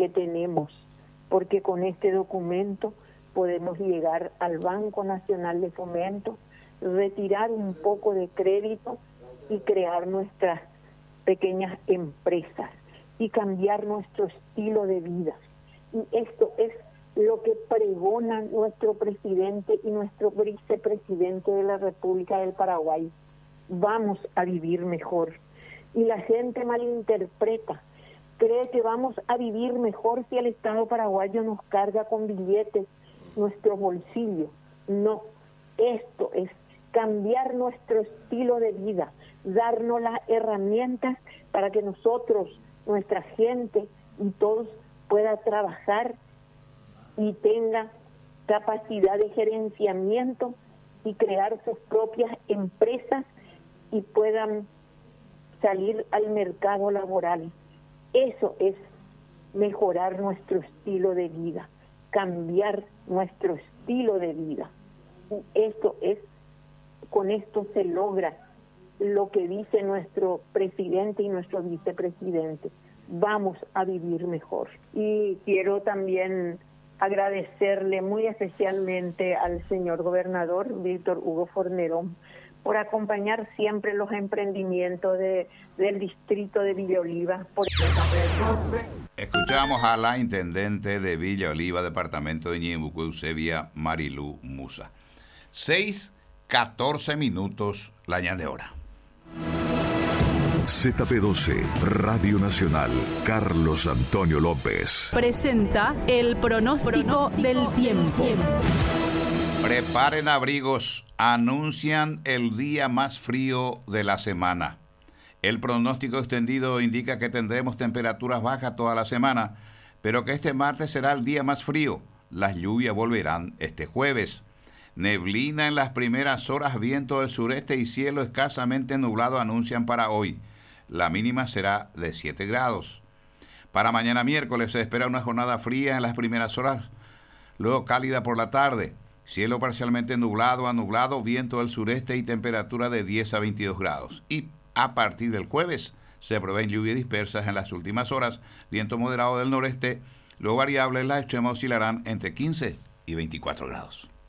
que tenemos, porque con este documento podemos llegar al Banco Nacional de Fomento, retirar un poco de crédito y crear nuestras pequeñas empresas y cambiar nuestro estilo de vida. Y esto es lo que pregona nuestro presidente y nuestro vicepresidente de la República del Paraguay. Vamos a vivir mejor. Y la gente malinterpreta, cree que vamos a vivir mejor si el Estado paraguayo nos carga con billetes nuestro bolsillo. No, esto es cambiar nuestro estilo de vida, darnos las herramientas para que nosotros, nuestra gente y todos pueda trabajar y tenga capacidad de gerenciamiento y crear sus propias empresas y puedan salir al mercado laboral. Eso es mejorar nuestro estilo de vida, cambiar nuestro estilo de vida. Esto es, con esto se logra lo que dice nuestro presidente y nuestro vicepresidente. Vamos a vivir mejor. Y quiero también agradecerle muy especialmente al señor gobernador Víctor Hugo Fornerón por acompañar siempre los emprendimientos del distrito de Villa Oliva. Escuchamos a la intendente de Villa Oliva, departamento de Ñeembucú, Eusebia Marilú Musa. 6:14 minutos, la ñande hora. ZP12, Radio Nacional, Carlos Antonio López. Presenta el pronóstico del tiempo. Preparen abrigos, anuncian el día más frío de la semana. El pronóstico extendido indica que tendremos temperaturas bajas toda la semana, pero que este martes será el día más frío. Las lluvias volverán este jueves. Neblina en las primeras horas, viento del sureste y cielo escasamente nublado anuncian para hoy. La mínima será de 7 grados. Para mañana miércoles se espera una jornada fría en las primeras horas, luego cálida por la tarde. Cielo parcialmente nublado a nublado, viento del sureste y temperatura de 10 a 22 grados. Y a partir del jueves se prevén lluvias dispersas en las últimas horas, viento moderado del noreste, luego variables, las extremas oscilarán entre 15 y 24 grados.